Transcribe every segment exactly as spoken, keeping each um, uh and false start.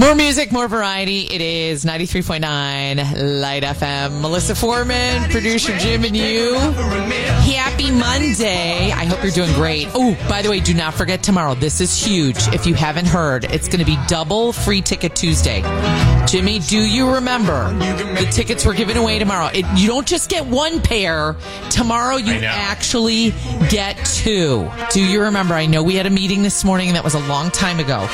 More music, more variety. It is ninety-three point nine Light F M. Melissa Foreman, producer Jim and you. Happy Monday. I hope you're doing great. Oh, by the way, do not forget tomorrow. This is huge. If you haven't heard, it's going to be double free ticket Tuesday. Jimmy, do you remember the tickets we're giving away tomorrow? It, you don't just get one pair. Tomorrow you actually get two. Do you remember? I know we had a meeting this morning, and that was a long time ago.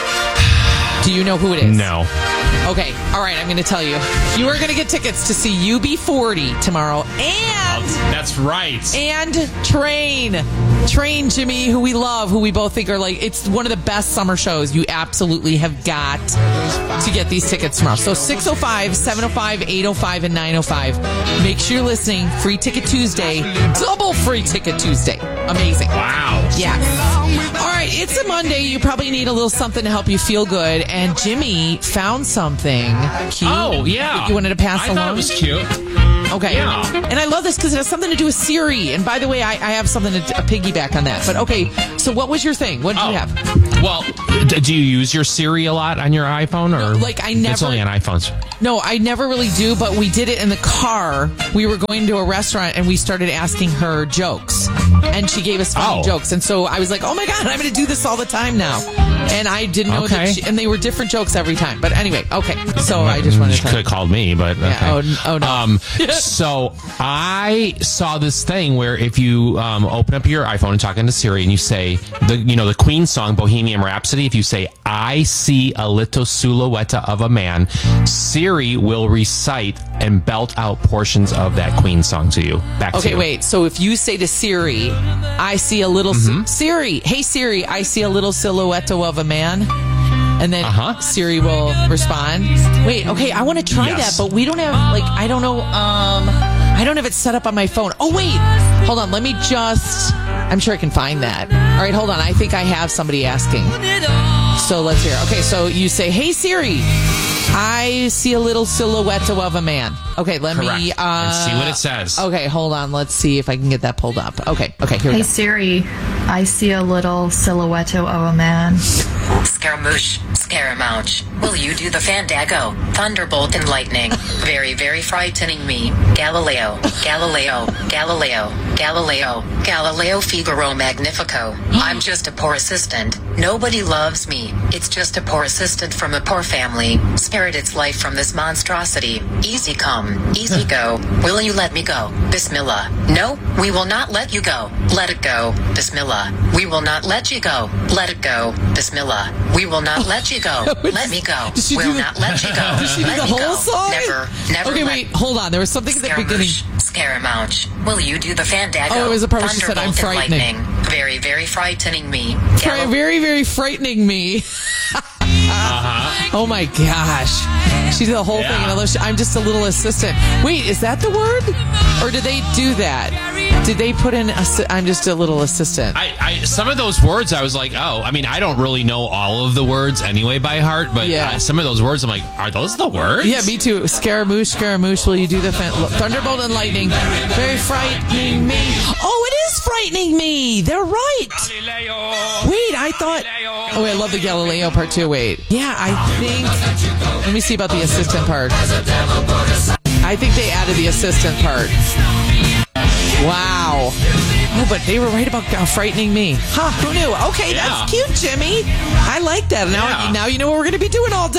Do you know who it is? No. Okay. All right. I'm going to tell you. You are going to get tickets to see U B forty tomorrow. And... That's right. And Train. Train, Jimmy, who we love, who we both think are like... It's one of the best summer shows. You absolutely have got to get these tickets tomorrow. So six oh five, seven oh five, eight oh five, and nine oh five. Make sure you're listening. Free Ticket Tuesday. Double Free Ticket Tuesday. Amazing. Wow. Yes. All right. It's a Monday. You probably need a little something to help you feel good. And Jimmy found something cute. Oh, yeah. You wanted to pass I along? I thought it was cute. Okay. Yeah. And I love this because it has something to do with Siri. And by the way, I, I have something to a piggyback on that. But okay, so what was your thing? What did oh. you have? Well, d- do you use your Siri a lot on your iPhone? Or no, like I never. It's only on iPhones. No, I never really do, but we did it in the car. We were going to a restaurant and we started asking her jokes. And she gave us funny oh. jokes. And so I was like, oh my God, I'm going to do this all the time now. And I didn't know okay. that she, and they were different jokes every time. But anyway, okay. So I just wanted to. She could have called me, but. Okay. Yeah, oh, oh no. Um, so I saw this thing where if you um, open up your iPhone and talk into Siri and you say, the you know, the Queen song, Bohemian Rhapsody, if you say, I see a little silhouette of a man, Siri will recite and belt out portions of that Queen song to you. Back okay, to you. wait. So if you say to Siri, I see a little... Mm-hmm. Si- Siri, hey Siri, I see a little silhouette of a man. And then uh-huh. Siri will respond. Wait, okay, I want to try yes. that, but we don't have, like, I don't know, um, I don't have it set up on my phone. Oh, wait, hold on, let me just, I'm sure I can find that. All right, hold on, I think I have somebody asking. So let's hear. Okay, so you say, hey Siri, I see a little silhouette of a man. Okay, let Correct. me, uh, and see what it says. Okay, hold on, let's see if I can get that pulled up. Okay, okay, here we Hey go. Siri, I see a little silhouette of a man. Scaramouche, Scaramouche, will you do the Fandango? Thunderbolt and lightning, very, very frightening me. Galileo, Galileo, Galileo, Galileo, Galileo Figaro Magnifico. I'm just a poor assistant. Nobody loves me. It's just a poor assistant from a poor family. Spared its life from this monstrosity. Easy come, easy go. Will you let me go? Bismillah. No, we will not let you go. Let it go. Bismillah. We will not let you go. Let it go. Bismillah. We will not let you go. Let me go. Did she Will do the- not let you go. Did she do Let the me whole go. song? Never, never Okay, let wait, hold on. There was something at the beginning. Scaramouche, Scaramouche, will you do the Fandango? Oh, it was the part where she said, I'm Thunderbolt and frightening. lightning, very, very frightening me. Very, Gal- very, very frightening me. Uh-huh. Oh my gosh. She did the whole Yeah. thing. And although she, I'm just a little assistant. Wait, is that the word? Or did they do that? Did they put in, assi- I'm just a little assistant? I, I some of those words I was like, oh, I mean, I don't really know all of the words anyway by heart, but Yeah. uh, some of those words I'm like, are those the words? Yeah, me too. Scaramouche, Scaramouche, will you do the fan- Thunderbolt and lightning? Very frightening me. Oh, it is frightening me. They're right. Wait, I thought... Oh, wait, I love the Galileo part too. Wait. Yeah, I think... Let me see about the assistant part. I think they added the assistant part. Wow. Oh, but they were right about uh, frightening me. Huh, who knew? Okay, Yeah. that's cute, Jimmy. I like that. Now, Yeah. now you know what we're going to be doing all day.